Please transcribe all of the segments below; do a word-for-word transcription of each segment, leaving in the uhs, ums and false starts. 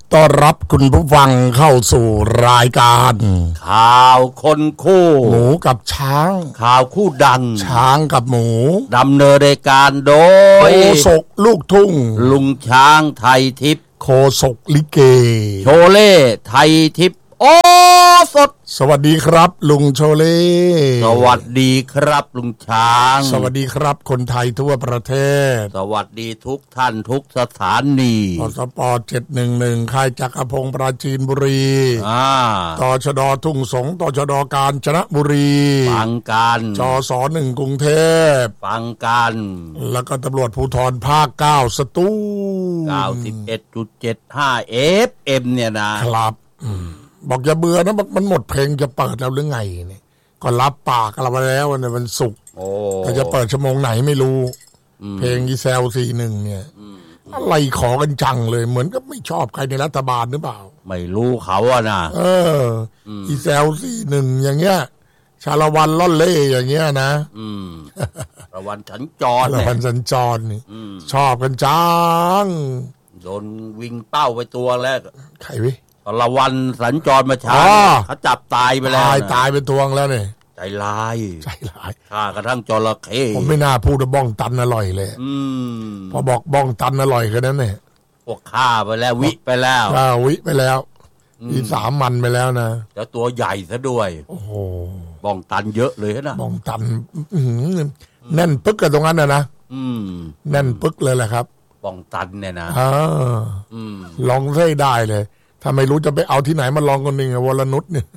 ต้อนรับคุณผู้ฟังเข้าสู่รายการข่าวคนคู่หมูกับช้างข่าวคู่ดังช้างกับหมูดำเนินรายการโดยโคศกลูกทุ่งลุงช้างไทยทิพย์โคศกลิเกโชเล่ไทยทิพย์โอ้สดสวัสดีครับลุงโชเล่สวัสดีครับลุงช้างสวัสดีครับคนไทยทั่วประเทศสวัสดีทุกท่านทุกสถานีปสปเจ็ดหนึ่งหนึ่งค่ายจักรพงศ์ปราจีนบุรีอ่าตชดทุ่งสงตชดกาญจนบุรีฟังกันจสหนึ่งกรุงเทพฟังกันแล้วก็ตำรวจภูธรภาคเก้าสตูลเก้าสิบเอ็ดจุดเจ็ดห้า เอฟ เอ็ม เนี่ยนะครับบอกอย่าเบื่อนะมันหมดเพลงจะเปิดแล้วหรือไงเนี่ยก็รับปากเราไปแล้วเนี่ยมันสุกแต่จะเปิดชั่วโมงไหนไม่รู้เพลงอีแซลสี่หนึ่งเนี่ยอะไรขอกันจังเลยเหมือนก็ไม่ชอบใครในรัฐบาลหรือเปล่าไม่รู้เขาอะนะเอออีแซลสี่หนึ่งอย่างเงี้ยชาละวันล่อนเล่อย่างเงี้ยนะอืมละวันสัญจรละวันสัญจรนี่ชอบกันจังโดนวิ่งเป้าไปตัวแรกใครวิละวันสัญจรมาช้าเขาจับตายไปแล้วตายตายเป็นทวงแล้วเนี่ยใจร้ายใจร้ายฆ่ากระทั่งจระเข้ผมไม่น่าพูดว่าบ้องตันอร่อยเลยอืมพอบอกบ้องตันอร่อยกันนั้นเนี่ยพวกฆ่าไปแล้ววิไปแล้วฆ่าวิไปแล้วอีสามมันไปแล้วนะแล้วตัวใหญ่ซะด้วยโอ้โหบ้องตันเยอะเลยนะบ้องตันแน่นปึ๊กกันตรงนั้นนะนะอืมแน่นปึ๊กเลยแหละครับบ้องตันเนี่ยนะอ่าลองใช้ได้เลยถ้าไม่รู้จะไปเอาที่ไหนมาลองคนหนึ่งวรนุชเนี่ย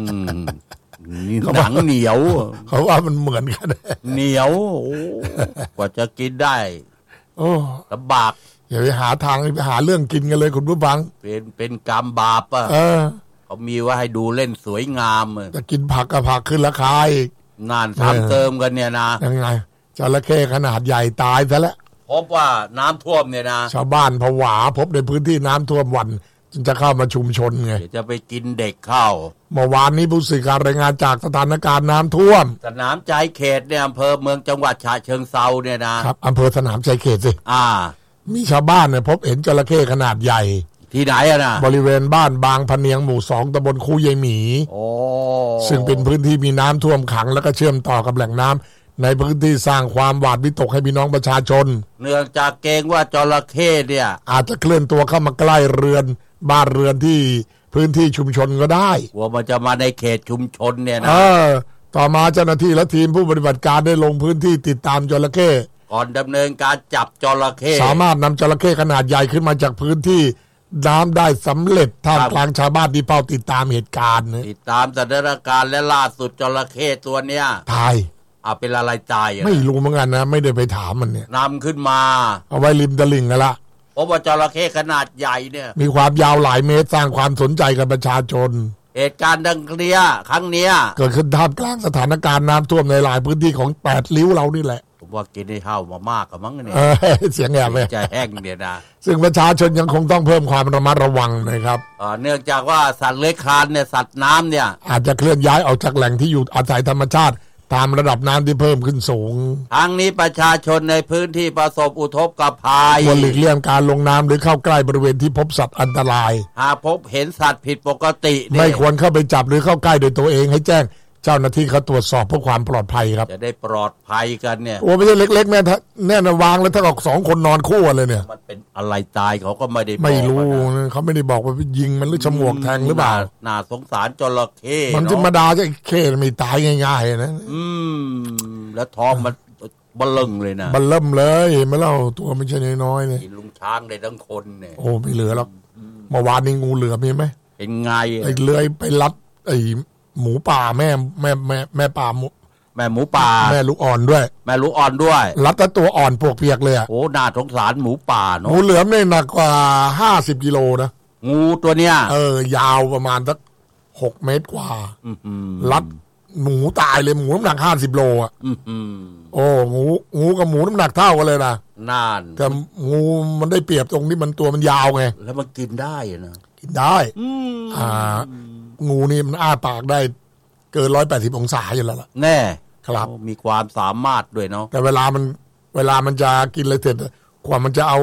หนังเหนียวเขาว่ามันเหมือนกันเหนียวกว่าจะกินได้โอ้ลำบากอย่าไปหาทางไปหาเรื่องกินกันเลยคุณผู้ฟังเป็นเป็นกรรมบาปอ่ะเขามีว่าให้ดูเล่นสวยงามจะกินผักกับผักขึ้นราคาอีกนานทำเติมกันเนี่ยนะยังไงจระเข้ขนาดใหญ่ตายซะแล้วพบว่าน้ำท่วมเนี่ยนะชาวบ้านผวาพบในพื้นที่น้ำท่วมวันจึงจะเข้ามาชุมชนไงจะไปกินเด็กเข้าเมื่อวานนี้ผู้สื่อข่าวรายงานจากสถานการณ์น้ำท่วมสนามใจเขตเนี่ยอำเภอเมืองจังหวัดฉะเชิงเทราเนี่ยนะครับอำเภอสนามใจเขตสิอ่ามีชาวบ้านเนี่ยพบเห็นจระเข้ขนาดใหญ่ที่ไหนอะนะบริเวณบ้านบางพะเนียงหมู่สองตำบลคูยายหมีโอ้ซึ่งเป็นพื้นที่มีน้ำท่วมขังแล้วก็เชื่อมต่อกับแหล่งน้ำในพื้นที่สร้างความหวาดวิตกให้พี่น้องประชาชนเนื่องจากเกรงว่าจระเข้เนี่ยอาจจะเคลื่อนตัวเข้ามาใกล้เรือนบ้านเรือนที่พื้นที่ชุมชนก็ได้ว่ามันจะมาในเขตชุมชนเนี่ยนะเออต่อมาเจ้าหน้าที่และทีมผู้ปฏิบัติการได้ลงพื้นที่ติดตามจระเข้ก่อนดำเนินการจับจระเข้สามารถนำจระเข้ขนาดใหญ่ขึ้นมาจากพื้นที่น้ำได้สำเร็จท่ามกลางชาวบ้านที่เฝ้าติดตามเหตุการณ์ติดตามสถานการณ์และล่าสุดจระเข้ตัวเนี้ยตายอ่ะเป็นอะไรตายไม่รู้เหมือนกันนะไม่ได้ไปถามมันเนี่ยนำขึ้นมาเอาไว้ริมตลิ่งกันละเพราะว่าจระเข้ขนาดใหญ่เนี่ยมีความยาวหลายเมตรสร้างความสนใจกับประชาชนเหตุการณ์ดังเนี้ยครั้งเนี้ยเกิดขึ้นท่ามกลางสถานการณ์น้ำท่วมในหลายพื้นที่ของแปดริ้วเรานี่แหละผมว่ากินได้เท่ามามากกับมั้งเนี่ยเสียงแอบเลยจะแห้งเนี่ยนะซึ่งประชาชนยังคงต้องเพิ่มความระมัดระวังนะครับเนื่องจากว่าสัตว์เลื้อยคลานเนี่ยสัตว์น้ำเนี่ยอาจจะเคลื่อนย้ายออกจากแหล่งที่อยู่อาศัยธรรมชาติตามระดับน้ำที่เพิ่มขึ้นสูงทั้งนี้ประชาชนในพื้นที่ประสบอุทกภัยควรหลีกเลี่ยงการลงน้ำหรือเข้าใกล้บริเวณที่พบสัตว์อันตรายหากพบเห็นสัตว์ผิดปกติไม่ควรเข้าไปจับหรือเข้าใกล้โดยตัวเองให้แจ้งเจ้าหน้าที่เขาตรวจสอบเพื่อความปลอดภัยครับจะได้ปลอดภัยกันเนี่ยโอ้ไม่ใช่เล็กๆแน่แน่นวางแล้วถ้าออกสองคนนอนคู่เลยเนี่ยมันเป็นอะไรตายเขาก็ไม่ได้ไม่รู้เขาไม่ได้บอกว่ายิงมันหรือฉมวกแทงหรือเปล่าน่าสงสารจระเข้มันธรรมดาจะเข้ไม่ตายง่ายๆนะอืมแล้วท้องมันบลงเลยนะบลเริ่มเลยเห็นไหมเล่าตัวไม่ใช่น้อยๆเลยลุงช้างได้ทั้งคนเนี่ยโอ้ไม่เหลือหรอกเมื่อวานนี้งูเหลือมีไหมเป็นไงไอ้เลื้อยไปรัดไอ้หมูป่าแม่แม่แม่แม่ป่าแม่หมูป่าแม่ลูกอ่อนด้วยแม่ลูกอ่อนด้วยรัดแต่ตัวอ่อนปวกเปียกเลยอ่ะโอ้น่าสงสารหมูป่าเนาะงูเหลือมเนี่ยหนักกว่าห้าสิบกิโลนะงูตัวเนี้ยเออยาวประมาณสักหกเมตรกว่ารัดหมูตายเลยหมูน้ำหนักห้าสิบโลอ่ะโอ้งูงูกับหมูน้ำหนักเท่ากันเลยนะนานแต่งูมันได้เปรียบตรงที่มันตัวมันยาวไงแล้วมันกินได้นะกินได้อ่างูนี่มันอ้าปากได้เกินร้อยแปดสิบองศาอยู่แล้วล่ะแน่ครับมีความสามารถด้วยเนาะแต่เวลามันเวลามันจะกินอะไรเสร็จกว่ามันจะเอา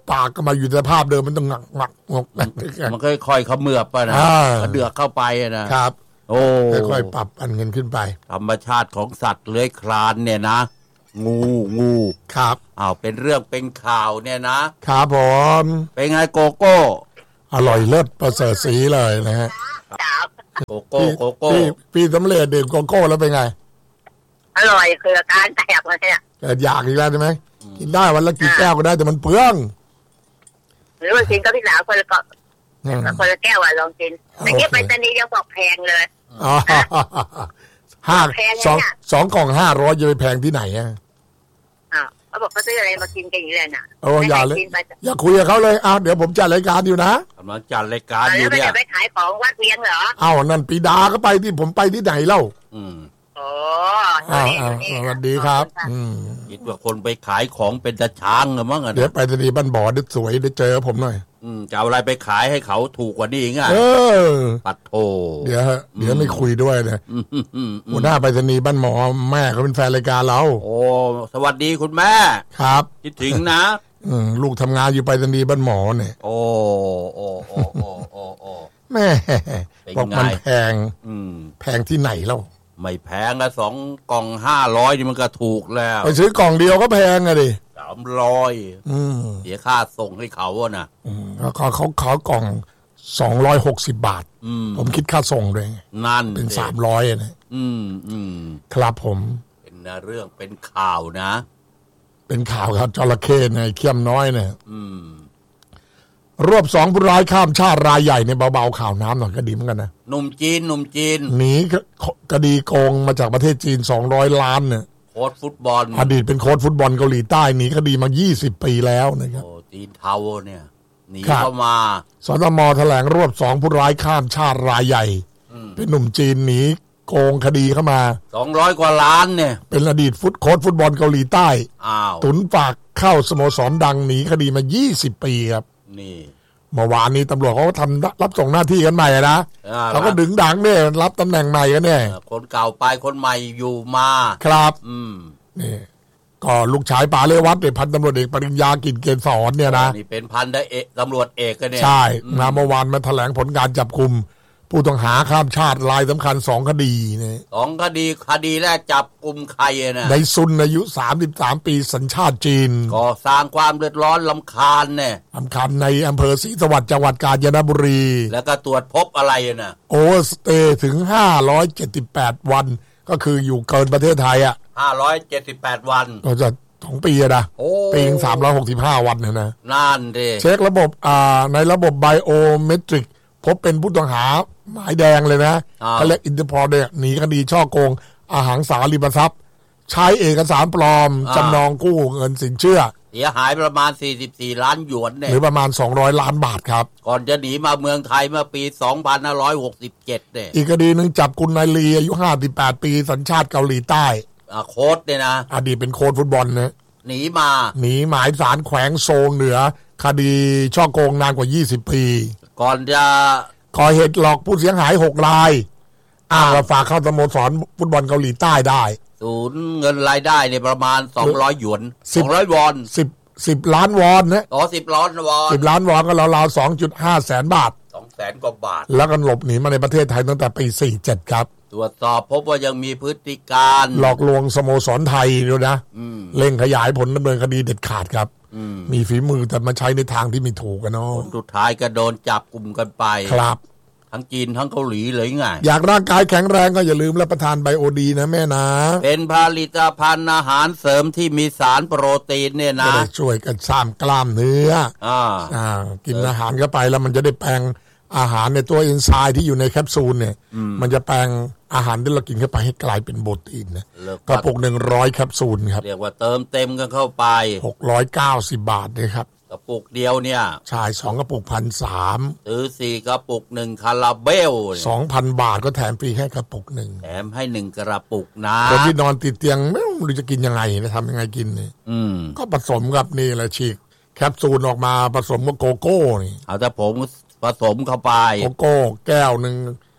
ปากก็มาอยู่ในภาพเดิมมันต้องงักงักงกงักมันค่อยๆเขมือบไปนะกระเดือกเข้าไปนะครับโอ้ค่อยๆปรับอันเงินขึ้นไปธรรมชาติของสัตว์เลื้อยคลานเนี่ยนะงูงูครับอ้าวเป็นเรื่องเป็นข่าวเนี่ยนะครับผมเป็นไงโกโก้อร่อยเลิศประเสริฐสีเลยนะฮะโกโก้โกโก้พี่สำเร็จดื่มโกโก้แล้วเป็นไงอร่อยคือการแตกเลยเนี่ยเกิดอยากอีกแล้วใช่ไหมกินได้วันละกี่แก้วก็ได้แต่มันเปลืองหรือว่ากินก็พี่สาวคนละก็คนละแก้วอ่ะลองกินแต่นี้ไปตอนนี้ยังบอกแพงเลยอ๋อห้าสองสองกล่องห้าร้อยจะไปแพงที่ไหนอ่ะอ่าเขาบอกเขาซื้ออะไรมากินกันอย่างนี้น่ะโอ้อย่าเลยอย่าคุยกับเขาเลยอ้าวเดี๋ยวผมจัดรายการอยู่นะกำลังจัดรายการอยู่เนี่ยแล้วไปขายของวัดเวียงเหรออ้าวนั่นปีดาก็ไปที่ผมไปที่ไหนเล่าอืมโอ้อ้าวสวัสดีครับอืมคิดว่าคนไปขายของเป็นตาช้างเหรอมั้งอ่ะเดี๋ยวไปตนีบ้านบ่อได้สวยได้เจอผมหน่อยอืมจะเอาอะไรไปขายให้เขาถูกกว่านี้ไงเออปัดโถเดี๋ยวเดี๋ยวไม่คุยด้วยเนี่ยหัวหน้าไปตนีบ้านหมอแม่เขาเป็นแฟนรายการเราโอ้สวัสดีคุณแม่ครับคิดถึงนะอืมลูกทำงานอยู่ไปตนีบ้านหมอเนี่ยโอ้โอ้โอ้โอ้โอ้โอ้แม่บอกมันแพงอืมแพงที่ไหนเล่าไม่แพงละสองกล่องห้าร้อยนี่มันก็ถูกแล้วไปซื้อกล่องเดียวก็แพงอะดิสามร้อยเสียค่าส่งให้เขาอะนะแล้วก็เขาขากล่องสองร้อยหกสิบบาทผมคิดค่าส่งเลยนั่นเป็นสามร้อยนะอืมอืมครับผมเป็นเรื่องเป็นข่าวนะเป็นข่าวครับจระเข้ในเขี้ยมน้อยเนี่ยอืมรวบสองผู้ร้ายข้ามชาติรายใหญ่ในเบาๆข่าวน้ำหน่อยก็ดีเหมือนกันนะหนุ่มจีนหนุ่มจีนหนีคดีโกงมาจากประเทศจีนสองร้อยล้านเนี่ยโค้ชฟุตบอลอดีตเป็นโค้ชฟุตบอลเกาหลีใต้หนีคดีมายี่สิบปีแล้วนะครับโอ้จีนเทาเนี่ยหนีเข้ามาสตม.แถลงรวบสองผู้ร้ายข้ามชาติรายใหญ่เป็นหนุ่มจีนหนีโกงคดีเข้ามาสองร้อยกว่าล้านเนี่ยเป็นอดีตฟุตโค้ชฟุตบอลเกาหลีใต้อ้าวตุนฝากเข้าสโมสรดังหนีคดีมายี่สิบปีครับนี่เมื่อวานนี้ตำรวจเขาทำรับส่งหน้าที่กันใหม่นะเขาก็ดึงดังเนี่ยรับตำแหน่งใหม่กันเนี่ยคนเก่าไปคนใหม่อยู่มาครับอืมนี่ก็ลูกชายป๋าเลวัตเนี่ยพันตำรวจเอกปริญญากิจเกษสอนเนี่ยนะนี่เป็นพันเอกตำรวจเอกกันเนี่ยใช่นะเมื่อวานมาแถลงผลการจับกุมผู้ต้องหาข้ามชาติรายสำคัญสองคดีเนี่ยสองคดีคดีแรกจับกลุ่มใครนะในซุนอายุสามสิบสามปีสัญชาติจีนก่อสร้างความเดือดร้อนรำคาญเนี่ยรำคาญในอำเภอศรีสวัสดิ์จังหวัดกาญจนบุรีแล้วก็ตรวจพบอะไรนะโอเวอร์สเตย์ถึงห้าร้อยเจ็ดสิบแปดวันก็คืออยู่เกินประเทศไทยอ่ะห้าร้อยเจ็ดสิบแปดวันก็จะสองปีนะปีสามร้อยหกสิบห้าวันเนี่ยนะนั่นดิเช็คระบบอ่าในระบบไบโอเมตริกพบเป็นผู้ต้องหาหมายแดงเลยนะเขาเรียกอินเตอร์พอร์เนี่ยหนีคดีช่อโกงอาหังสาริมทรัพย์ใช้เอกสารปลอมจำนองกู้เงินสินเชื่อเสียหายประมาณสี่สิบสี่ล้านหยวนเนี่ยหรือประมาณสองร้อยล้านบาทครับก่อนจะหนีมาเมืองไทยเมื่อปีสองพันห้าร้อยหกสิบเจ็ดเนี่ยอีกคดีหนึ่งจับกุลนายลีอายุห้าสิบแปดปีสัญชาติเกาหลีใต้อ่าโค้ชเนี่ยนะอดีตเป็นโค้ชฟุตบอลนะหนีมาหนีหมายศาลแขวงโซงเหนือคดีช่อโกงนานกว่ายี่สิบปีก่อนจะก่อเหตุหลอกผู้เสียหายหกรายอ้างว่าฝากเข้าสโมสรฟุตบอลเกาหลีใต้ได้ศูนย์เงินรายได้เนี่ยประมาณสองร้อยหยวนสองร้อยวอนสิบสิบล้านวอนนะอ๋อสิบล้านวอนสิบล้านวอนก็ราวๆสองจุดห้าแสนบาทสองแสนกว่าบาทแล้วก็หลบหนีมาในประเทศไทยตั้งแต่ปีสี่เจ็ดครับตรวจสอบพบว่ายังมีพฤติการหลอกลวงสโมสรไทยด้วยนะเร่งขยายผลดำเนินคดีเด็ดขาดครับมีฝีมือแต่มาใช้ในทางที่ไม่ถูกกันเนาะสุดท้ายก็โดนจับกลุ่มกันไปครับทั้งจีนทั้งเกาหลีเลยไงอยากร่างกายแข็งแรงก็อย่าลืมรับประทานไบโอดีนะแม่นะเป็นผลิตภัณฑ์อาหารเสริมที่มีสารโปรตีนเนี่ยนะช่วยกันสร้างกล้ามเนื้ออ่าอ่ากินอาหารเข้าไปแล้วมันจะได้แปลงอาหารในตัวเอนไซม์ที่อยู่ในแคปซูลเนี่ยมันจะแปลงอาหารที่เรากินเข้าไปให้กลายเป็นโปรตีนนะกระปุกหนึ่งร้อยแคปซูลครับเรียกว่าเติมเต็มกันเข้าไปหกร้อยเก้าสิบบาทเลยครับกระปุกเดียวเนี่ยใช่สองกระปุกพันสามซื้อสี่กระปุกหนึ่งคาราเบลสองพันบาทก็แถมฟรีแค่กระปุกหนึ่งแถมให้หนึ่งกระปุกนะคนที่นอนติดเตียงไม่รู้จะกินยังไงนะทำยังไงกินเนี่ยก็ผสมกับนี่แหละฉีกแคปซูลออกมาผสมกับโกโก้นี่เอาแต่ผมผสมเข้าไปโกโก้แก้วหนึ่ง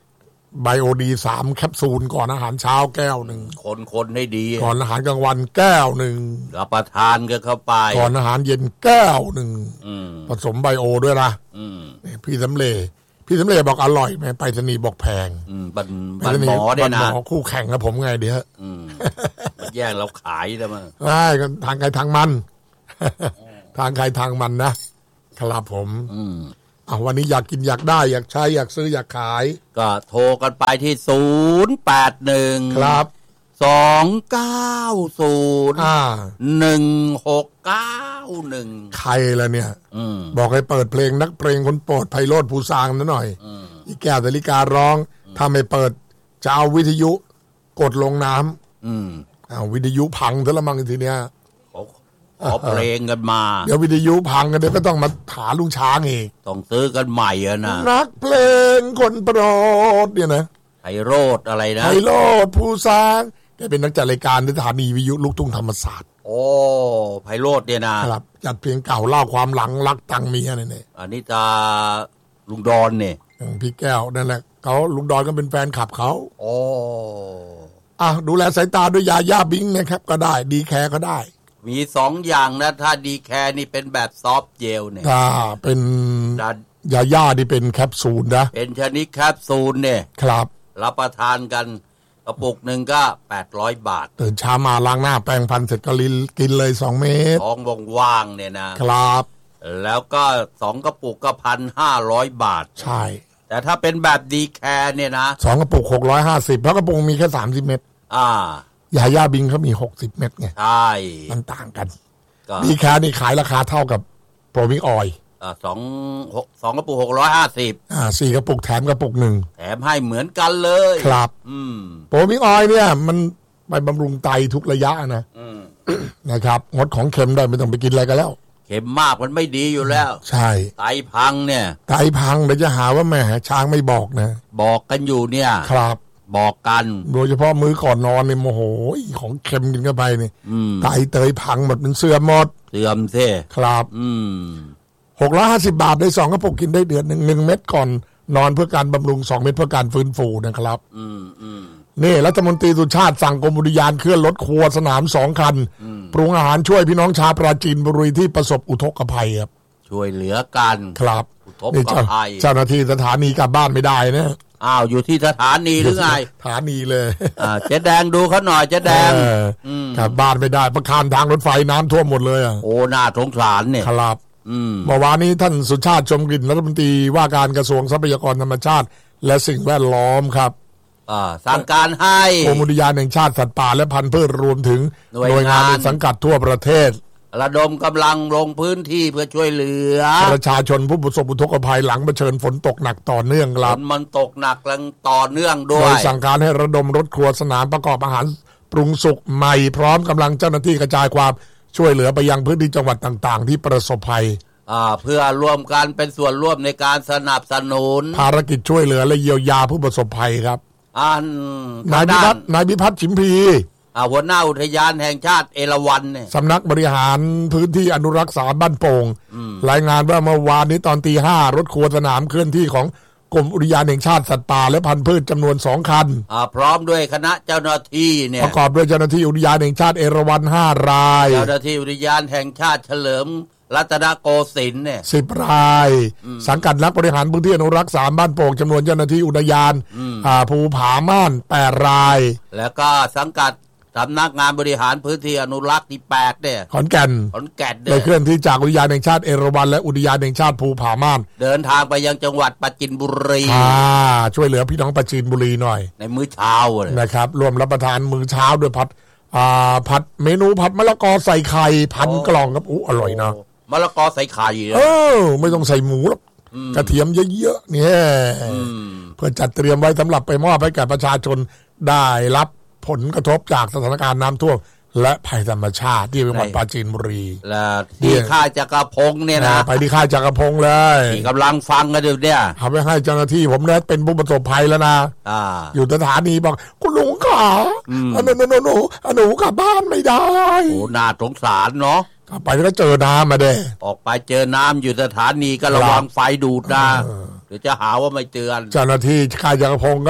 ไบโอดีสามแคปซูลก่อนอาหารเช้าแก้วหนึ่งคนคนให้ดีก่อนอาหารกลางวันแก้วหนึ่งรับประทานกันเข้าไปก่อนอาหารเย็นแก้วหนึ่งผสมไบโอด้วยนะพี่สำเร็จพี่สำเร็จบอกอร่อยไหมไปรษณีย์บอกแพงบันบันหมอเนี่ยนะหมอคู่แข่งกับผมไงเดี๋ยวแย่งเราขายแล้วมั้งใช่ทางใครทางมันทางใครทางมันนะครับผมอ่ะวันนี้อยากกินอยากได้อยากใช้อยากซื้ออยากขายก็โทรกันไปที่ศูนย์แปดหนึ่งครับสองเก้าศูนย์หนึ่งหกเก้าหนึ่งใครล่ะเนี่ยบอกให้เปิดเพลงนักเพลงคนโปรดไพโรจน์ภูซางนั่นหน่อยอีแก้วสาริการ้องถ้าไม่เปิดจะเอาวิทยุกดลงน้ำอ้าววิทยุพังซะละมั้งทีเนี้ยขอเพลงกันมาเดี๋ยววิทยุพังกันเดี๋ยวก็ต้องมาหาลุงช้างอีกต้องซื้อกันใหม่อะนะนักเพลงคนโปรดเนี่ยนะไพโรจน์อะไรนะไพโรจน์ภูซางแกเป็นนักจัดรายการที่สถานีวิทยุลูกทุ่งธรรมศาสตร์โอ้ไพโรจน์เนี่ยนะครับจัดเพลงเก่าเล่าความหลังรักตังเมียเนี่ยอันนี้จะลุงดอนเนี่ยพี่แก้วนั่นแหละเขาลุงดอนก็เป็นแฟนคลับเขาโอ้อ่ะดูแลสายตาด้วยยาย่าบิงนะครับก็ได้ดีแคร์ก็ได้มีสองอย่างนะถ้าดีแคร์นี่เป็นแบบซอฟต์เจลเนี่ยถ้าเป็นยาย่าที่เป็นแคปซูลนะเป็นชนิดแคปซูลเนี่ยครับรับประทานกันกระปุกหนึ่งก็แปดร้อยบาทตื่นเช้ามาล้างหน้าแปรงฟันเสร็จก็กินเลยสองเม็ดท้องว่างๆเนี่ยนะครับแล้วก็สองกระปุกก็ หนึ่งพันห้าร้อย บาทใช่แต่ถ้าเป็นแบบดีแคร์เนี่ยนะสองกระปุกหกร้อยห้าสิบเพราะกระปุกมีแค่สามสิบเม็ดอ่ายาย่าบิงเขามีหกสิบเม็ดไงใช่มันต่างกันดีแคร์นี่ขายราคาเท่ากับโปรมิงออยล์อ่าสองหกสองกระปุกหกร้อยห้าสิบอ่าสี่กระปุกแถมกระปุกหนึ่งแถมให้เหมือนกันเลยครับอืมโปรมิงออยล์เนี่ยมันไปบำรุงไตทุกระยะนะนะครับงดของเค็มได้ไม่ต้องไปกินอะไรกันแล้วเค็มมากมันไม่ดีอยู่แล้วใช่ไตพังเนี่ยไตพังเดี๋ยวจะหาว่าแม่ช้างไม่บอกนะบอกกันอยู่เนี่ยครับบอกกันโดยเฉพาะมื้อก่อนนอนเนี่ยโมโหของเค็มกินเข้าไปนี่ไตเตยพังหมดมันเสื่อมหมดเสื่อมซิครับอืมหกร้อยห้าสิบบาทได้สองกระปุกกินได้เดือนหนึ่งหนึ่งเม็ดก่อนนอนเพื่อการบำรุงสองเม็ดเพื่อการฟื้นฟูนะครับอืมอืมนี่รัฐมนตรีสุชาติสั่งกรมอุทยานเคลื่อนรถครัวสนามสองคันปรุงอาหารช่วยพี่น้องชาวปราจีนบุรีที่ประสบอุทกภัยครับช่วยเหลือกันครับอุทกภัยเจ้าหน้าที่สถานีกลับบ้านไม่ได้นะอ้าวอยู่ที่สถานีหรือไงสถานีเลยอ่าเจ๊แดงดูเขาหน่อยเจ๊แดงกลับบ้านไม่ได้ประคานทางรถไฟน้ำท่วมหมดเลยอ่ะโอ้น่าสงสารเนี่ยครับเมื่อวานนี้ท่านสุชาติชมกลิ่นรัฐมนตรีว่าการกระทรวงทรัพยากรธรรมชาติและสิ่งแวดล้อมครับสั่งการให้กรมอุทยานแห่งชาติสัตว์ป่าและพันธุ์พืชรวมถึงหน่วยงานในสังกัดทั่วประเทศระดมกำลังลงพื้นที่เพื่อช่วยเหลือประชาชนผู้ประสบอุทกภัยหลังเผชิญฝนตกหนักต่อเนื่องครับฝนมันตกหนักและต่อเนื่องด้วยโดยสั่งการให้ระดมรถครัวสนามประกอบอาหารปรุงสุกใหม่พร้อมกำลังเจ้าหน้าที่กระจายความช่วยเหลือไปยังพื้นที่จังหวัดต่างๆที่ประสบภัยอ่าเพื่อร่วมกันเป็นส่วนร่วมในการสนับสนุนภารกิจช่วยเหลือและเยียวยาผู้ประสบภัยครับอันนายพิพัฒน์นายพิพัฒน์ชิมพีอ่าหัวหน้าอุทยานแห่งชาติเอราวัณเนี่ยสำนักบริหารพื้นที่อนุรักษ์สามบ้านโป่งรายงานว่าเมื่อวานนี้ตอนตีห้ารถครัวสนามเคลื่อนที่ของกรมอุทยานแห่งชาติสัตว์ป่าและพันธุ์พืชจำนวนสองคันอ่าพร้อมด้วยคณะเจ้าหน้าที่เนี่ยประกอบด้วยเจ้าหน้าที่อุทยานแห่งชาติเอราวัณห้ารายเจ้าหน้าที่อุทยานแห่งชาติเฉลิมรัตนโกสินทร์เนี่ยสิบรายสังกัดนักบริหารพื้นที่อนุรักษ์สามบ้านโป่งจำนวนเจ้าหน้าที่อุทยานอ่าภูผาม่านแปดรายแล้วก็สังกัดสำนักงานบริหารพื้นที่อนุรักษ์ที่แปดเนี่ยขอนแก่นขอนแก่นได้เคลื่อนที่จากอุทยานแห่งชาติเอราวัณและอุทยานแห่งชาติภูผาม่านเดินทางไปยังจังหวัดปราจีนบุรีอ่าช่วยเหลือพี่น้องปราจีนบุรีหน่อยในมื้อเช้าเลยนะครับร่วมรับประทานมื้อเช้าด้วยผัดอ่าผัดเมนูผัดมะละกอใส่ไข่พันกล่องครับอู้อร่อยนะมะละกอใส่ไข่เออไม่ต้องใส่หมูหรอกกระเทียมเยอะๆเนี่ยเพื่อจัดเตรียมไว้สำหรับไปมอบให้แก่ประชาชนได้รับผลกระทบจากสถานการณ์น้ำท่วมและภัยธรรมชาติที่จังหวัดปราจีนบุรีและที่ค่ายจักรพงศ์เนี่ยนะไปที่ค่ายจักรพงศ์เลยที่กำลังฟังกันอยู่เนี่ยทำไปให้เจ้าหน้าที่ผมเนี่ยเป็นผู้ประสบภัยแล้วนะอยู่สถานีบอกคุณลุงขาหนูหนูหนูหนูกลับบ้านไม่ได้โอ้น่าสงสารเนาะไปแล้วก็เจอน้ำมาเด้ออกไปเจอน้ำอยู่สถานีก็ระวังไฟดูดนะเดี๋ยวจะหาว่าไม่เตือนเจ้าหน้าที่ค่ายจักรพงศ์ก็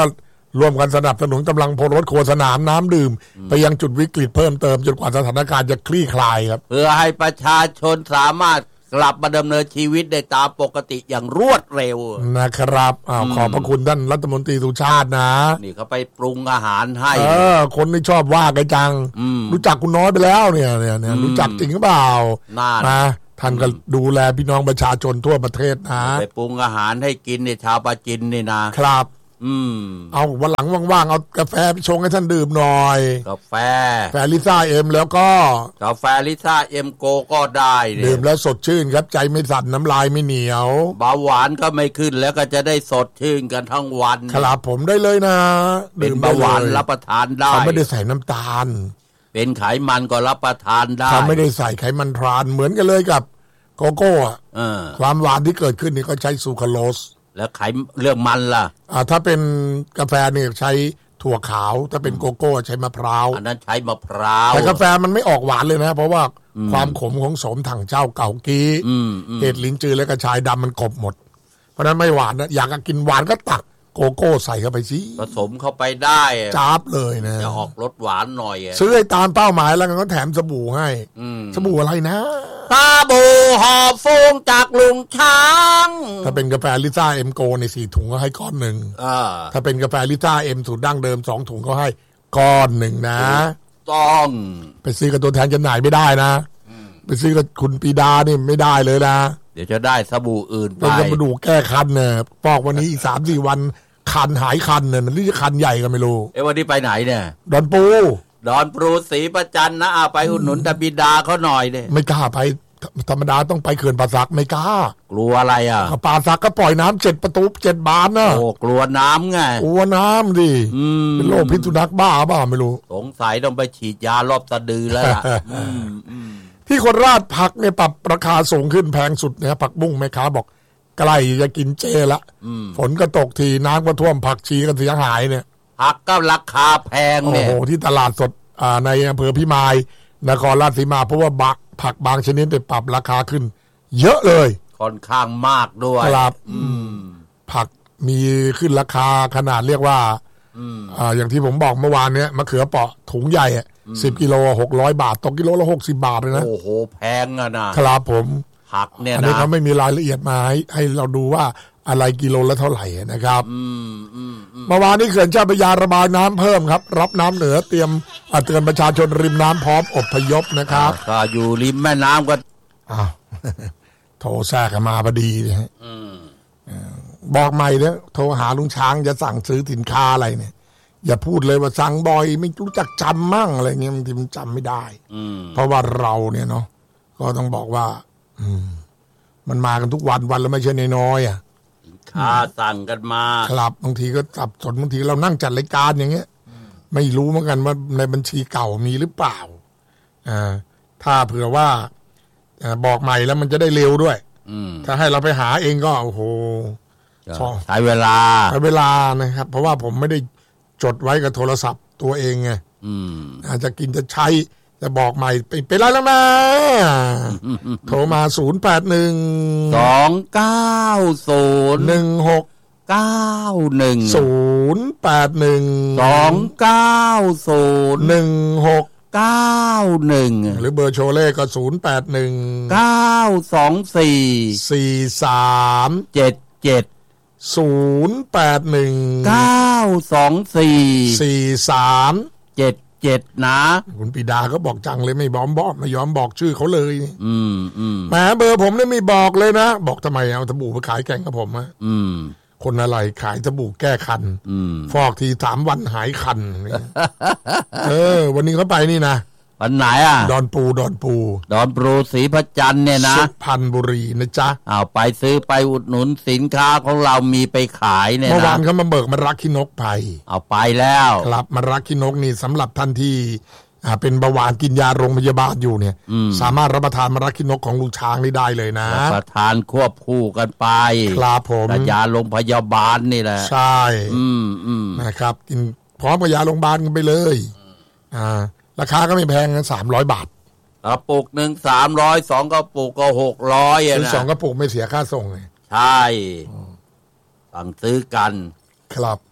ร่วมกันสนับสนุนกำลังพลรถครัวสนามน้ำดื่มไปยังจุดวิกฤตเพิ่มเติมจนกว่าสถานการณ์จะคลี่คลายครับเพื่อให้ประชาชนสามารถกลับมาดำเนินชีวิตได้ตามปกติอย่างรวดเร็วนะครับอ้าวขอบพระคุณท่านรัฐมนตรีสุชาตินะนี่เขาไปปรุงอาหารให้เออคนที่ชอบว่ากันจังรู้จักคุณน้อยไปแล้วเนี่ยเนี่ยเนี่ยรู้จักจริงหรือเปล่านะท่านก็ดูแลพี่น้องประชาชนทั่วประเทศนะไปปรุงอาหารให้กินในชาวปาจินนี่นะครับอืมเอาวันหลังว่างๆเอากาแฟไปชงให้ท่านดื่มหน่อยกาแฟแฟลิซ่าเอ็มแล้วก็กาแฟลิซ่าเอ็มโกก็ได้ดื่มแล้วสดชื่นครับใจไม่สั่นน้ำลายไม่เหนียวเบาหวานก็ไม่ขึ้นแล้วก็จะได้สดชื่นกันทั้งวันครับผมได้เลยนะดื่มเบาหวานรับประทานได้เขาไม่ได้ใส่น้ำตาลเป็นไขมันก็รับประทานได้เขาไม่ได้ใส่ไขมันทรานเหมือนกันเลยกับโกโก้อ่ะความหวานที่เกิดขึ้นนี่ก็ใช้ซูคราโลสแล้วไขเรื่องมันล่ะอ่าถ้าเป็นกาแฟเนี่ยใช้ถั่วขาวถ้าเป็นโกโก้ใช้มะพร้าวอันนั้นใช้มะพร้าวแต่กาแฟมันไม่ออกหวานเลยนะเพราะว่าความขมของโสมถังเจ้าเก่ากี้เห็ดลิ้นจือและกระชายดำมันกบหมดเพราะนั้นไม่หวานนะอยากกินหวานก็ตักโกโก้ใส่เข้าไปสิผสมเข้าไปได้จ้าบเลยนะจะออกรสหวานหน่อยซื้อให้ตามเป้าหมายแล้วก็แถมสบู่ให้สบู่อะไรนะสบู่หอมฟูงจากลุงช้างถ้าเป็นกาแฟลิซ่าเอ็มโกในสี่ถุงก็ให้ก้อนหนึ่งถ้าเป็นกาแฟลิซ่าเอ็มสูตรดั้งเดิมสองถุงก็ให้ก้อนหนึ่งนะต้องไปซื้อกับตัวแทนจำหน่ายไม่ได้นะไปซื้อกับคุณปีดานี่ไม่ได้เลยนะเดี๋ยวจะได้สบู่อื่นไปเราจะมาดูแก้คันเนี่ยปอกวันนี้อีกสามสี่วันคันหายคันเนี่ยนี่จะคันใหญ่ก็ไม่รู้เอ้วันนี้ไปไหนเนี่ยดอนปูดอนปูศรีประจันนะอ่ะไปอุดหนุนตาบิดาเขาหน่อยเนี่ยไม่กล้าไปธรรมดาต้องไปเขื่อนป่าสักไม่กล้ากลัวอะไรอ่ะป่าสักก็ปล่อยน้ำเจ็ดประตูเจ็ดบานนะโอ้กลัวน้ำไงกลัวน้ำดิเป็นโรคพิษสุนัขบ้าบ้าไม่รู้สงสัยต้องไปฉีดยารอบสะดือแล้วล่ะที่โคราชผักเนี่ยปรับราคาสูงขึ้นแพงสุดเนี่ยผักบุ้งแม่ค้าบอกใกล้จะกินเจละฝนก็ตกทีน้ำก็ท่วมผักชีก็เสียหายเนี่ยผักก็ราคาแพงเนี่ยโอ้โหที่ตลาดสดในอำเภอพิมายนครราชสีมาเพราะว่าบักผักบางชนิดได้ปรับราคาขึ้นเยอะเลยค่อนข้างมากด้วยครับผักมีขึ้นราคาขนาดเรียกว่าอ่าอย่างที่ผมบอกเมื่อวานเนี้ยมะเขือเปาะถุงใหญ่สิบกิโลหกร้อยบาทตกกิโลละหกสิบบาทเลยนะโอ้โหแพงอะนะครับผมผักเนี่ยนะอันนี้เขาไม่มีรายละเอียดมาให้ให้เราดูว่าอะไรกิโลละเท่าไหร่นะครับเมื่อวานนี้เขื่อนเจ้าพระยาระบายน้ำเพิ่มครับรับน้ำเหนือเตรียมเตือนประชาชนริมน้ำพร้อมอพยพนะครับก็อยู่ริมแม่น้ำก็อ้าวโทรแทรกมาพอดีเลยฮะบอกใหม่เนี่ยโทรหาลุงช้างจะสั่งซื้อสินค้าอะไรเนี่ยอย่าพูดเลยว่าสั่งบ่อยไม่รู้จักจำมั่งอะไรเงี้ยบางทีมันจำไม่ได้เพราะว่าเราเนี่ยเนาะก็ต้องบอกว่าอืมมันมากันทุกวันวันแล้วไม่ใช่น้อยๆอ่ะค่าสั่งกันมาครับบางทีก็สับสนบางทีเรานั่งจัดรายการอย่างเงี้ยไม่รู้เหมือนกันว่าในบัญชีเก่ามีหรือเปล่าอ่าถ้าเผื่อว่าบอกใหม่แล้วมันจะได้เร็วด้วยถ้าให้เราไปหาเองก็โอ้โหใช้เวลาใช้เวลานะครับเพราะว่าผมไม่ได้จดไว้กับโทรศัพท์ตัวเองไงอาจจะกินจะใช้จะบอกใหม่ไปไปไล่แล้วนะโทรมาศูนย์แปดหนึ่งสองเก้าศูนย์หนึ่งหกเก้าหนึ่งศูนย์แปดหนึ่งสองเก้าศูนย์หนึ่งหกเก้าหนึ่งหรือเบอร์โชเล่ก็ศูนย์แปดหนึ่งเก้าสองสี่สี่สามเจ็ดเจ็ดศูนย์แปดหนึ่งเก้าสองสี่สี่สามเจ็ดเจ็ดนะคุณปีดาก็บอกจังเลยไม่บอมบอกไม่ยอมบอกชื่อเขาเลยอืมอืมแหมเบอร์ผมเนี่ยไม่บอกเลยนะบอกทำไมเอาสบู่ไปขายแข่งกับผมอะอืมคนอะไรขายสบู่แก้คันฟอกทีสามวันหายคันเออวันนี้เขาไปนี่นะวันไหนอ่ะดอนปูดอนปูดอนปูศรีประจันเนี่ยนะสุพรรณบุรีนะจ๊ะอ้าวไปซื้อไปอุดหนุนสินค้าของเรามีไปขายเนี่ยนะเมื่อวานเขามาเบิกมารักขี้นกไปเอาไปแล้วครับมารักขี้นกนี่สำหรับท่านที่เป็นเบาหวานกินยาโรงพยาบาลอยู่เนี่ยสามารถรับประทานมารักขี้นกของลุงช้างนี่ได้เลยนะรับประทานควบคู่กันไปครับผมยาโรงพยาบาลนี่แหละใช่อืมอืมนะครับกินพร้อมกับยาโรงพยาบาลกันไปเลยอ่าราคาก็ไม่แพงนะสามร้อยบาทกระปุกหนึ่งสามร้อยสองกระปุกก็หกร้อยนะสองกระปุกไม่เสียค่าส่งเลยใช่สั่งซื้อกันครับ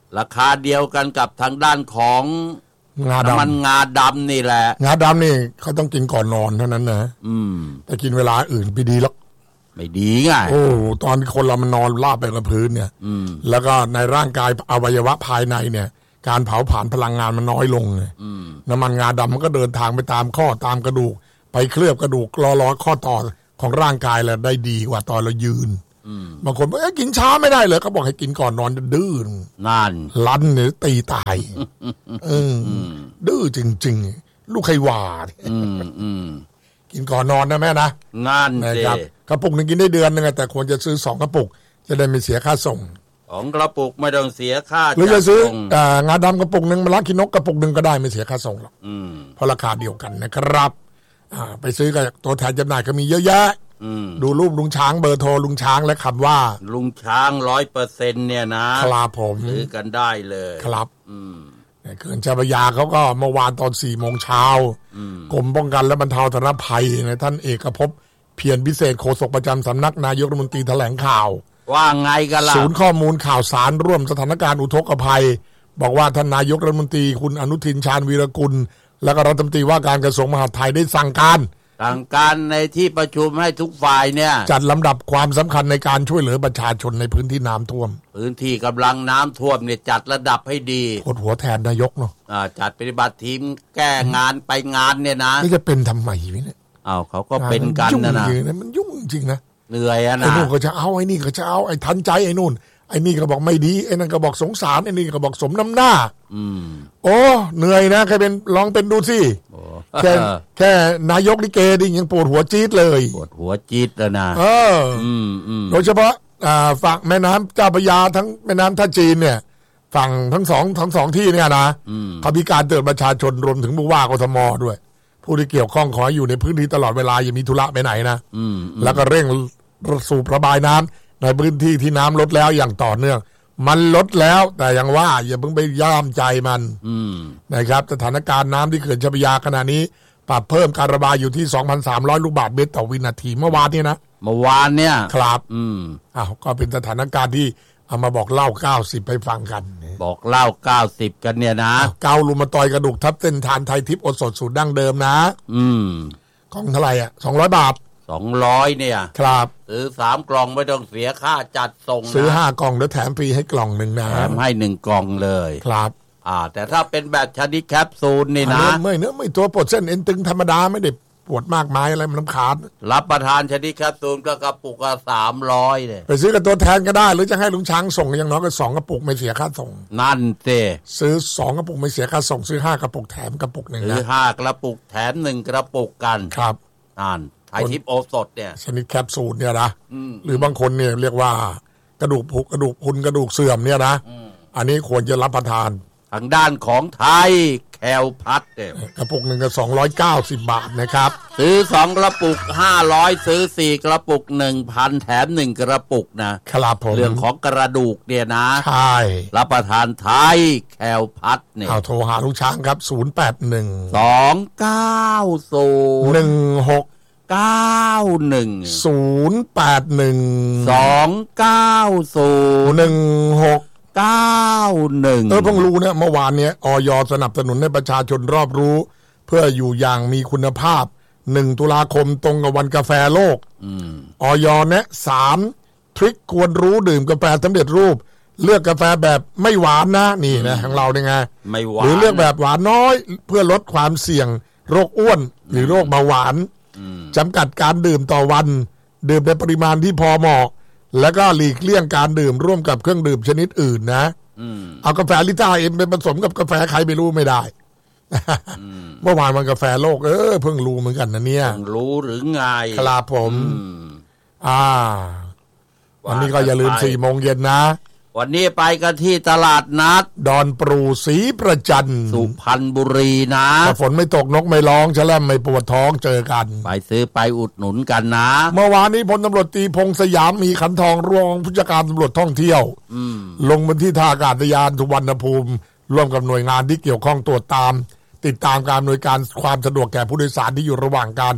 ราคาเดียวกันกับทางด้านของงาดำน้ำมันงาดำนี่แหละงาดำนี่เขาต้องกินก่อนนอนเท่านั้นนะอืมแต่กินเวลาอื่นไม่ดีหรอกไม่ดีไงโอ้ตอนคนเรามันนอนราบไปกับพื้นเนี่ยแล้วก็ในร่างกายอวัยวะภายในเนี่ยการเผาผลาญพลังงานมันน้อยลงเลยน้ำมันงาดำมันก็เดินทางไปตามข้อตามกระดูกไปเคลือบกระดูกล้อล้อข้อต่อของร่างกายแล้วได้ดีกว่าตอนเรายืนบางคนบอกเอ๊ะกินช้าไม่ได้เลยเขาบอกให้กินก่อนนอนดื้อนั่นลั่นเนี่ยตีตายเออดื้อจริงๆลูกไขวาดกินก่อนนอนนะแม่นะนั่นนะครับกระปุกหนึ่งกินได้เดือนนึงแต่ควรจะซื้อสองกระปุกจะได้ไม่เสียค่าส่งของกระปุกไม่ต้องเสียค่าหรือจะซื้องาดำกระปุกหนึ่งมาลักกินนกกระปุกหนึ่งก็ได้ไม่เสียค่าส่งหรอกเพราะราคาเดียวกันนะครับไปซื้อกับตัวแทนจำหน่ายก็มีเยอะแยะดูรูปลุงช้างเบอร์โทรลุงช้างและคำว่าลุงช้างร้อยเปอร์เซ็นต์เนี่ยนะครับผมซื้อกันได้เลยครับเขื่อนเจ้าพระยาเขาก็เมื่อวานตอนสี่โมงเช้ากรมป้องกันและบรรเทาสาธารณภัยในท่านเอกภพเพียรพิเศษโฆษกประจำสำนักนายกรัฐมนตรีแถลงข่าวว่าไงกันล่ะศูนย์ข้อมูลข่าวสารร่วมสถานการณ์อุทกภัยบอกว่าท่านนายกรัฐมนตรีคุณอนุทินชาญวีรกุลและก็รัฐมนตรีว่าการกระทรวงมหาดไทยได้สั่งการสั่งการในที่ประชุมให้ทุกฝ่ายเนี่ยจัดลำดับความสำคัญในการช่วยเหลือประชาชนในพื้นที่น้ำท่วมพื้นที่กำลังน้ำท่วมเนี่ยจัดระดับให้ดีปวดหัวแทนนายกเนาะจัดปฏิบัติทีมแก้งานไปงานเนี่ยนะนี่จะเป็นทำไมเนี่ยอ้าวเขาก็เป็นกันนะนะมันยุ่งจริงนะเหนื่อยอะนะไอ้นู่นก็จะเอาไอ้นี่ก็จะเอาไอ้ทันใจไอ้นู่นไอ้นี่ก็บอกไม่ดีไอ้นั่นก็บอกสงสารไอ้นี่ก็บอกสมน้ำหน้าอืมโอ้เหนื่อยนะใครเป็นลองเป็นดูสิแค่แค่นายกลิเกดิยังปวดหัวจี๊ดเลยปวดหัวจี๊ดแล้วนะเออโดยเฉพาะฝั่งแม่น้ำเจ้าพระยาทั้งแม่น้ำท่าจีนเนี่ยฝั่งทั้งสองทั้งสองที่เนี่ยนะเขามีการเตือนประชาชนรวมถึงผู้ว่ากทมด้วยผู้ที่เกี่ยวข้องขออยู่ในพื้นที่ตลอดเวลาอย่ามีธุระไปไหนนะแล้วก็เร่งสูบระบายน้ำในพื้นที่ที่น้ำลดแล้วอย่างต่อเนื่องมันลดแล้วแต่ยังว่าอย่าเพิ่งไปย่ามใจมันนะครับสถานการณ์น้ำที่เขื่อนเจ้าพระยาขณะนี้ปรับเพิ่มการระบายอยู่ที่ สองพันสามร้อย ลูกบาศก์เมตรต่อวินาทีเมื่อวานนี้นะเมื่อวานเนี่ยครับอืมอ้าวก็เป็นสถานการณ์ที่เอามาบอกเล่าเก้าสิบไปฟังกันบอกเล่าเก้าสิบกันเนี่ยนะเกาลูมาตอยกระดูกทับเส้นทานไทยทิพย์อดสดสูตรดั้งเดิมนะอืมกล่องเท่าไหร่อ่ะสองร้อยบาทสองร้อยเนี่ยครับซื้อสามกล่องไม่ต้องเสียค่าจัดส่งซื้อห้ากล่องแล้วแถมฟรีให้กล่องหนึ่งนะแถมให้หนึ่งกล่องเลยครับอ่าแต่ถ้าเป็นแบบชนิดแคปซูลนี่นะไม่เนื้อไม่ตัวปวดเส้นเอ็นตึงธรรมดาไม่ได้ปวดมากมายอะไรมันรำคาญรับประทานชนิดแคปซูลก็กระปุกละสามร้อยเลยไปซื้อกับตัวแทนก็ได้หรือจะให้ลุงช้างส่งอย่างน้อยก็สองกระปุกไม่เสียค่าส่งนั่นเต้ซื้อสองกระปุกไม่เสียค่าส่งซื้อห้ากระปุกแถมกระปุกหนึ่งนะซื้อห้ากระปุกแถมหนึ่งกระปุกกันครับนั่นไทยทิพย์โอสถเนี่ยชนิดแคปซูลเนี่ยนะหรือบางคนเนี่ยเรียกว่ากระดูกผุกระดูกพุนกระดูกเสื่อมเนี่ยนะอันนี้ควรจะรับประทานทางด้านของไทยแคลพัดเนี่ยกระปุกหนึ่งก็สองร้อยเก้าสิบบาทนะครับซื้อสองกระปุกห้าร้อยซื้อสี่กระปุกหนึ่งพันแถมหนึ่งกระปุกนะครับผมเรื่องของกระดูกเนี่ยนะใช่รับประทานไทยแคลพัดเนี่ยเอาโทรหาลูกช้างครับศูนย์แปดหนึ่งสองเก้าศูนย์หนึ่งหกเก้าหนึ่งศูนย์แปดหนึ่งสองเก้าศูนย์หนึ่งหกเก้าหนึ่งเออเพิ่งรู้เนี่ยเมื่อวานเนี้ยอย.สนับสนุนให้ประชาชนรอบรู้เพื่ออยู่อย่างมีคุณภาพหนึ่งตุลาคมตรงกับวันกาแฟโลกอย.แนะสามทริคควรรู้ดื่มกาแฟสำเร็จรูปเลือกกาแฟแบบไม่หวานนะนี่นะของเราเนี่ยไงไม่หวานหรือเลือกแบบหวานน้อยเพื่อลดความเสี่ยงโรคอ้วนหรือโรคเบาหวานจำกัดการดื่มต่อวันดื่มในปริมาณที่พอเหมาะแล้วก็หลีกเลี่ยงการดื่มร่วมกับเครื่องดื่มชนิดอื่นนะเอากาแฟลิต้าเอ็มไปผสมกับกาแฟใครไม่รู้ไม่ได้เมื่อวานมันกาแฟโลกเออเพิ่งรู้เหมือนกันนะเนี่ยเพิ่งรู้หรือไงครับผมอ่าวันนี้ก็อย่าลืมสี่โมงเย็นนะวันนี้ไปกันที่ตลาดนัดดอนปรูศรีประจันสุพรรณบุรีนะถ้าฝนไม่ตกนกไม่ร้องแฉลมไม่ปวดท้องเจอกันไปซื้อไปอุดหนุนกันนะเมื่อวานนี้พลตำรวจตรีพงษ์สยามมีขันทองรองผู้จัดการตำรวจท่องเที่ยวลงบนที่ท่าอากาศยานสุวรรณภูมิร่วมกับหน่วยงานที่เกี่ยวข้องตรวจตามติดตามการอำนวยการความสะดวกแก่ผู้โดยสารที่อยู่ระหว่างการ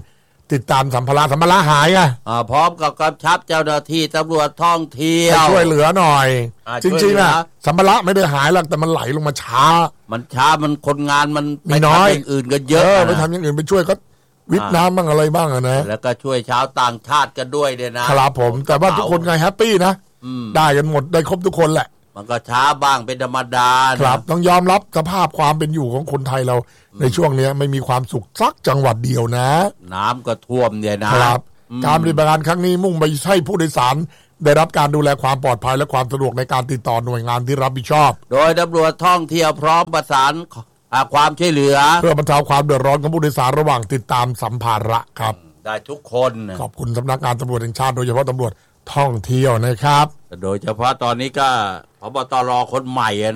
ติดตามสัมภาระสัมภาระหายไงอ่าพร้อมกับกำชับเจ้าหน้าที่ตำรวจท่องเที่ยวช่วยเหลือหน่อยอ่าจริงๆนะสัมภาระไม่ได้หายหรอกแต่มันไหลลงมาช้ามันช้ามันคนงานมันมีน้อยไปทำอย่างอื่นกันเยอะไปทำอย่างอื่นไปช่วยก็วิทน้ำบ้างอะไรบ้างอะนะแล้วก็ช่วยชาวต่างชาติกันด้วยเนี่ยนะครับผมแต่ว่าทุกคนไงแฮปปี้นะได้กันหมดได้ครบทุกคนแหละมันก็ช้าบ้างเป็นธรรมดาครับต้องยอมรับสภาพความเป็นอยู่ของคนไทยเราในช่วงนี้ไม่มีความสุขสักจังหวัดเดียวนะน้ำก็ท่วมเนี่ยนะครับการปฏิบัติการครั้งนี้มุ่งไปให้ผู้โดยสารได้รับการดูแลความปลอดภัยและความสะดวกในการติดต่อหน่วยงานที่รับผิดชอบโดยตำรวจท่องเที่ยวพร้อมประสานความช่วยเหลือเพื่อบรรเทาความเดือดร้อนของผู้โดยสารระหว่างติดตามสัมภาระครับได้ทุกคนขอบคุณสำนักงานตำรวจแห่งชาติโดยเฉพาะตำรวจท่องเที่ยวนะครับโดยเฉพาะตอนนี้ก็ผบตรคนใหม่